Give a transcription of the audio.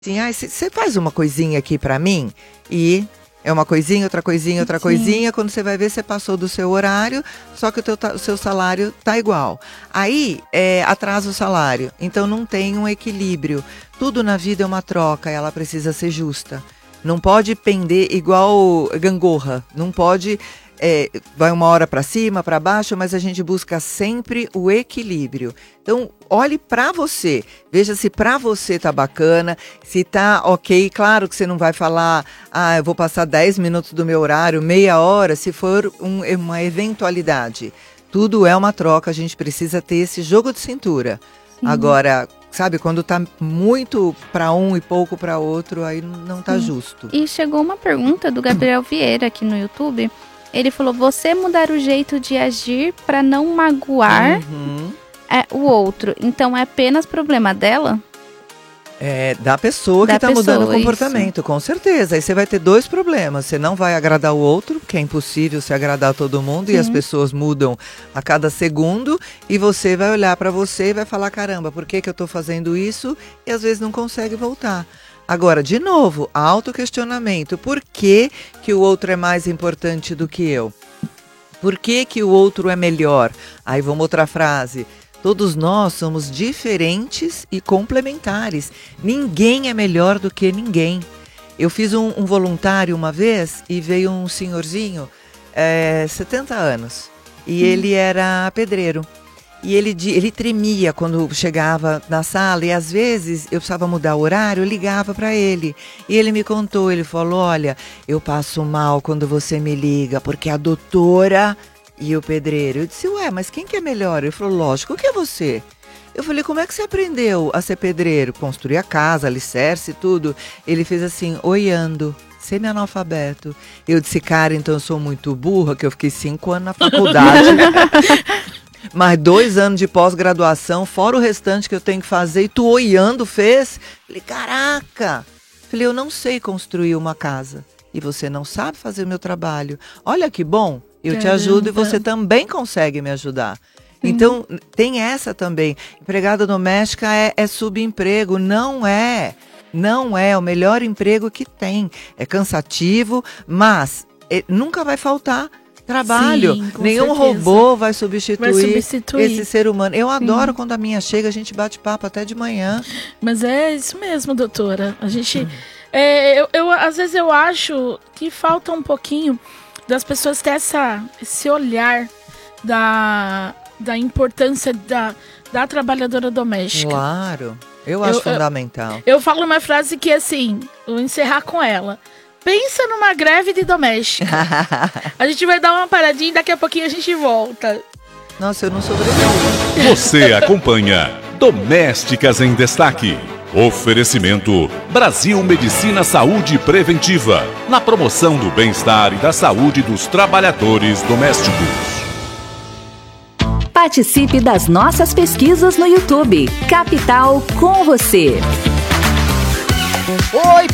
Assim, você faz uma coisinha aqui pra mim? E é uma coisinha, outra coisinha, outra coisinha. Quando você vai ver, você passou do seu horário, só que o seu salário tá igual. Aí, atrasa o salário. Então, não tem um equilíbrio. Tudo na vida é uma troca, ela precisa ser justa. Não pode pender igual gangorra. Não pode... vai uma hora para cima, para baixo, mas a gente busca sempre o equilíbrio. Então, olhe para você, veja se para você tá bacana, se tá ok. Claro que você não vai falar, eu vou passar 10 minutos do meu horário, meia hora, se for uma eventualidade. Tudo é uma troca, a gente precisa ter esse jogo de cintura. Sim. Agora, sabe, quando tá muito para um e pouco para outro, aí não tá justo. E chegou uma pergunta do Gabriel Vieira aqui no YouTube. Ele falou, você mudar o jeito de agir para não magoar o outro. Então, é apenas problema dela? Da pessoa que está mudando o comportamento, isso. Com certeza. Aí você vai ter 2 problemas. Você não vai agradar o outro, que é impossível se agradar todo mundo. Sim. E as pessoas mudam a cada segundo. E você vai olhar para você e vai falar, caramba, por que eu estou fazendo isso? E às vezes não consegue voltar. Agora, de novo, autoquestionamento. Por que o outro é mais importante do que eu? Por que o outro é melhor? Aí vamos outra frase. Todos nós somos diferentes e complementares. Ninguém é melhor do que ninguém. Eu fiz um voluntário uma vez e veio um senhorzinho, 70 anos. E ele era pedreiro. E ele tremia quando chegava na sala e às vezes eu precisava mudar o horário, eu ligava para ele. E ele me contou, ele falou, olha, eu passo mal quando você me liga, porque a doutora e o pedreiro. Eu disse, mas quem que é melhor? Ele falou, lógico que é você. Eu falei, como é que você aprendeu a ser pedreiro? Construir a casa, alicerce e tudo. Ele fez assim, olhando. Semi-analfabeto. Eu disse, cara, então eu sou muito burra, que eu fiquei 5 anos na faculdade. Mais 2 anos de pós-graduação, fora o restante que eu tenho que fazer, e tu olhando fez. Falei, caraca! Falei, eu não sei construir uma casa. E você não sabe fazer o meu trabalho. Olha que bom, eu te ajudo e você também consegue me ajudar. Então, tem essa também. Empregada doméstica é subemprego, não é. Não é o melhor emprego que tem. É cansativo, mas nunca vai faltar trabalho. Sim, nenhum certeza. Robô vai substituir esse ser humano. Eu adoro quando a minha chega, a gente bate papo até de manhã. Mas é isso mesmo, doutora. A gente... às vezes eu acho que falta um pouquinho das pessoas ter esse olhar da importância da trabalhadora doméstica. Claro. Eu acho fundamental. Eu falo uma frase que, assim, vou encerrar com ela. Pensa numa greve de doméstica. A gente vai dar uma paradinha e daqui a pouquinho a gente volta. Nossa, eu não sobrevivo. Você acompanha Domésticas em Destaque. Oferecimento Brasil Medicina Saúde Preventiva. Na promoção do bem-estar e da saúde dos trabalhadores domésticos. Participe das nossas pesquisas no YouTube. Capital com você. Oi,